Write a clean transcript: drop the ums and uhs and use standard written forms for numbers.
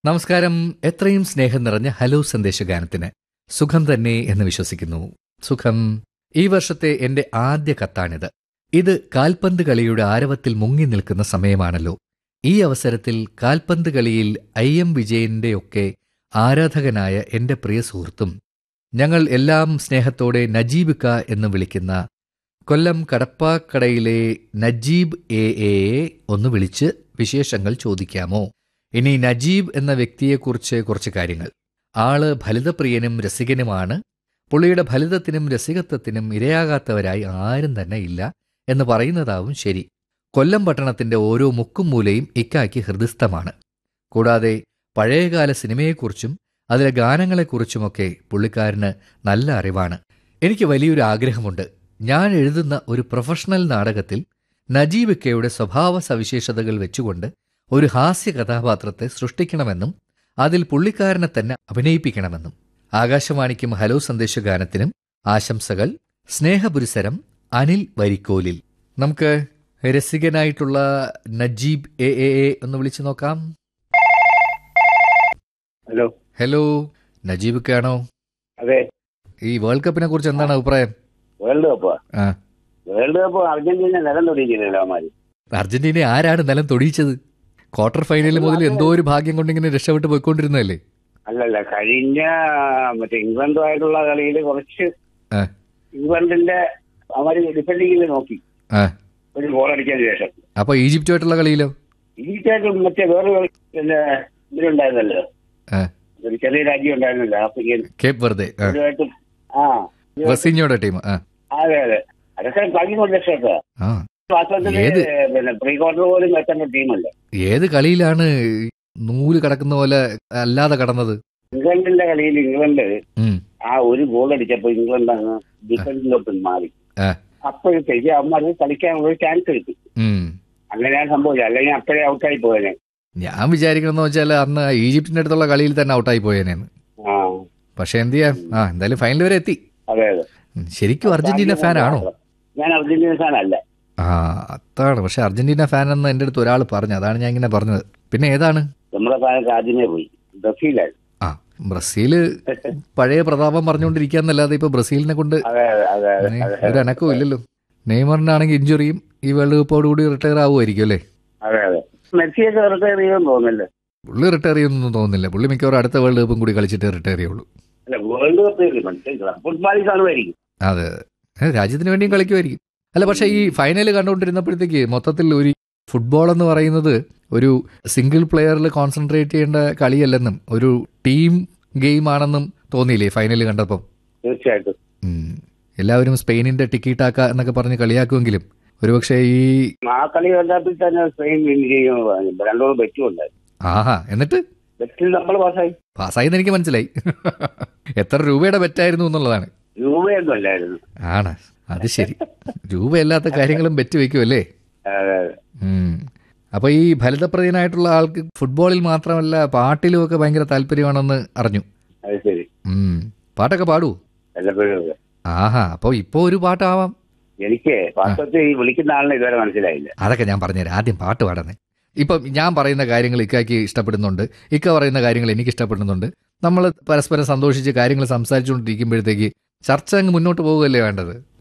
നമസ്കാരം. എത്രയും സ്നേഹം നിറഞ്ഞ ഹലോ സന്ദേശഗാനത്തിന് സുഖം തന്നെ എന്ന് വിശ്വസിക്കുന്നു. സുഖം. ഈ വർഷത്തെ എന്റെ ആദ്യ കത്താണിത്. ഇത് കാൽപന്ത് കളിയുടെ ആരവത്തിൽ മുങ്ങി നിൽക്കുന്ന സമയമാണല്ലോ. ഈ അവസരത്തിൽ കാൽപന്ത് കളിയിൽ IM വിജയന്റെയൊക്കെ ആരാധകനായ എന്റെ പ്രിയ സുഹൃത്തും ഞങ്ങൾ എല്ലാം സ്നേഹത്തോടെ നജീബ് ക എന്ന് വിളിക്കുന്ന കൊല്ലം കടപ്പാക്കടയിലെ നജീബ് എ ഒന്ന് വിളിച്ച് വിശേഷങ്ങൾ ചോദിക്കാമോ? ഇനി നജീബ് എന്ന വ്യക്തിയെക്കുറിച്ച് കുറച്ച് കാര്യങ്ങൾ. ആള് ഫലിതപ്രിയനും രസികനുമാണ്. പുള്ളിയുടെ ഫലിതത്തിനും രസികത്വത്തിനും ഇരയാകാത്തവരായി ആരും തന്നെ ഇല്ല എന്ന് പറയുന്നതാവും ശരി. കൊല്ലം പട്ടണത്തിന്റെ ഓരോ മുക്കും മൂലയും ഇക്കായ്ക്ക് ഹൃദിസ്ഥമാണ്. കൂടാതെ പഴയകാല സിനിമയെക്കുറിച്ചും അതിലെ ഗാനങ്ങളെക്കുറിച്ചുമൊക്കെ പുള്ളിക്കാരന് നല്ല അറിവാണ്. എനിക്ക് വലിയൊരു ആഗ്രഹമുണ്ട്. ഞാൻ എഴുതുന്ന ഒരു പ്രൊഫഷണൽ നാടകത്തിൽ നജീബ് കെയുടെ സ്വഭാവ സവിശേഷതകൾ വെച്ചുകൊണ്ട് ഒരു ഹാസ്യ കഥാപാത്രത്തെ സൃഷ്ടിക്കണമെന്നും അതിൽ പുള്ളിക്കാരനെ തന്നെ അഭിനയിപ്പിക്കണമെന്നും. ആകാശവാണിക്കും ഹലോ സന്ദേശഗാനത്തിനും ആശംസകൾ. സ്നേഹപുരസരം, അനിൽ വരിക്കോലിൽ. നമുക്ക് രസികനായിട്ടുള്ള നജീബ് എ ഒന്ന് വിളിച്ചു നോക്കാം. ഹലോ ഹലോ, നജീബ് ഒക്കെ ആണോ? അതെ. ഈ വേൾഡ് കപ്പിനെ കുറിച്ച് എന്താണ് അഭിപ്രായം? വേൾഡ് കപ്പ് അർജന്റീന നിലം തൊടിയിക്കുന്നില്ല അവന്മാര്. അർജന്റീന ആരാണ് നിലം തൊടിയിച്ചത്? ക്വാർട്ടർ ഫൈനലിൽ മുതൽ എന്തോ ഒരു ഭാഗ്യം കൊണ്ടിങ്ങനെ രക്ഷപ്പെട്ട് പോയിക്കൊണ്ടിരുന്നതല്ലേ? അല്ലല്ല, കഴിഞ്ഞ മറ്റേ ഇംഗ്ലണ്ടുമായിട്ടുള്ള കളിയിൽ കുറച്ച് ഇംഗ്ലണ്ടിന്റെ അവര് ഡിഫൻഡിങ്ങിൽ നോക്കി ഒരു ഗോൾ അടിച്ചതിന് ശേഷം. അപ്പൊ ഈജിപ്തുമായിട്ടുള്ള കളിയിലോ? ഈജിപ്റ്റായിട്ട് മറ്റേ വേറെ ഇതിലുണ്ടായിരുന്നല്ലോ, ഒരു ചെറിയ രാജ്യം ഉണ്ടായിരുന്നല്ലോ, ആഫ്രിക്കൻ കേപ്പ് വെർദെ. ടീം. അതെ അതെ, അതൊക്കെ ഭാഗ്യം കൊണ്ട് രക്ഷപ്പെട്ടതാ. പ്രീ ക്വാർട്ടർ പോലും എത്തേണ്ട ടീമല്ല. ഏത് കളിയിലാണ് നൂല് കടക്കുന്ന പോലെ അല്ലാതെ കടന്നത്? ഇംഗ്ലണ്ടിന്റെ കളിയിൽ ഇംഗ്ലണ്ട് ആ ഒരു ഗോൾ അടിച്ചപ്പോ ഇംഗ്ലണ്ട് അങ്ങ് ഡിഫൻസിലോട്ട് മാറി. അപ്പോഴത്തേക്ക് അവന്മാർക്ക് കളിക്കാനുള്ള ഒരു ചാൻസ് കിട്ടി. അങ്ങനെയാണ് സംഭവിച്ചത്. അല്ലെങ്കിൽ അപ്പോഴേ ഔട്ടായി പോയനെ. ഞാൻ വിചാരിക്കണമെന്ന് വെച്ചാൽ അന്ന് ഈജിപ്തിന്റെ അടുത്തുള്ള കളിയിൽ തന്നെ ഔട്ടായി പോയേനെന്ന്. പക്ഷെ എന്ത് ചെയ്യാം, എന്തായാലും ഫൈനൽ വരെ എത്തി. അതെ അതെ. ശരിക്കും അർജന്റീന ഫാൻ ആണോ? ഞാൻ അർജന്റീന ഫാൻ അല്ല. അതാണ്. പക്ഷെ അർജന്റീന ഫാൻ എന്ന് എന്റെ അടുത്ത് ഒരാൾ പറഞ്ഞു, അതാണ് ഞാൻ ഇങ്ങനെ പറഞ്ഞത്. പിന്നെ ഏതാണ്? നമ്മുടെ ഫാൻ ആദ്യമേ പോയി ബ്രസീലായി. ബ്രസീല് പഴയ പ്രതാപം പറഞ്ഞുകൊണ്ടിരിക്കാന്നല്ലാതെ ഇപ്പൊ ബ്രസീലിനെ കൊണ്ട് ഒരു അനക്കവും ഇല്ലല്ലോ. നെയ്മറിനാണെങ്കിൽ ഇഞ്ചുറിയും ഈ വേൾഡ് കപ്പോട് കൂടി റിട്ടയർ ആവുമായിരിക്കും അല്ലേ? അതെ അതെ. മെസ്സിയൊക്കെ റിട്ടയർ ചെയ്യുമെന്ന് തോന്നുന്നില്ല. പുള്ളി റിട്ടയർ ചെയ്യുന്നൊന്നും തോന്നുന്നില്ല. പുള്ളി മിക്കവാറും അടുത്ത വേൾഡ് കപ്പും കൂടി കളിച്ചിട്ട് റിട്ടയർ ചെയ്യുള്ളൂ. വേൾഡ് കപ്പ് ഫുട്ബോളിൽ കാണുമായിരിക്കും. അതെ, രാജ്യത്തിന് വേണ്ടിയും കളിക്കുമായിരിക്കും. അല്ല, പക്ഷെ ഈ ഫൈനൽ കണ്ടുകൊണ്ടിരുന്നപ്പോഴത്തേക്ക് മൊത്തത്തിൽ ഒരു ഫുട്ബോൾ എന്ന് പറയുന്നത് ഒരു സിംഗിൾ പ്ലെയറിൽ കോൺസെൻട്രേറ്റ് ചെയ്യേണ്ട കളിയല്ലെന്നും ഒരു ടീം ഗെയിം ആണെന്നും തോന്നിയില്ലേ ഫൈനൽ കണ്ടപ്പം? തീർച്ചയായിട്ടും. എല്ലാവരും സ്പെയിനിന്റെ ടിക്കീട്ടാക്ക എന്നൊക്കെ പറഞ്ഞ് കളിയാക്കുമെങ്കിലും ഒരുപക്ഷെ ഈ ആ കളി കണ്ടപ്പോൾ തന്നെ സ്പെയിൻ വിൻ ചെയ്യുമെന്ന് രണ്ടോളം ബെറ്റുണ്ടായി. എന്നിട്ട് ബെറ്റിൽ നമ്മൾ പാസ്സായിന്ന് എനിക്ക് മനസ്സിലായി. എത്ര രൂപയുടെ ബെറ്റായിരുന്നു എന്നുള്ളതാണ്. രൂപയൊന്നും അല്ലായിരുന്നു. ആണ്, അത് ശരി. രൂപയല്ലാത്ത കാര്യങ്ങളും ബെറ്റ് വെക്കുമല്ലേ? അപ്പൊ ഈ ഫലിതപ്രദനായിട്ടുള്ള ആൾക്ക് ഫുട്ബോളിൽ മാത്രമല്ല പാട്ടിലും ഒക്കെ ഭയങ്കര താല്പര്യമാണെന്ന് അറിഞ്ഞു. പാട്ടൊക്കെ പാടൂ? അപ്പൊ ഇപ്പൊ ഒരു പാട്ടാവാം. എനിക്ക് വിളിക്കുന്ന ആളിനെ ഇതുവരെ മനസ്സിലായില്ല. അതൊക്കെ ഞാൻ പറഞ്ഞുതരാം. ആദ്യം പാട്ട് പാടുന്നേ. ഇപ്പം ഞാൻ പറയുന്ന കാര്യങ്ങൾ ഇക്കായ്ക്ക് ഇഷ്ടപ്പെടുന്നുണ്ട്, ഇക്ക പറയുന്ന കാര്യങ്ങൾ എനിക്ക് ഇഷ്ടപ്പെടുന്നുണ്ട്. നമ്മൾ പരസ്പരം സന്തോഷിച്ച് കാര്യങ്ങൾ സംസാരിച്ചുകൊണ്ടിരിക്കുമ്പോഴത്തേക്ക് ചർച്ച അങ്ങ് മുന്നോട്ട് പോകുകയല്ലേ വേണ്ടത്?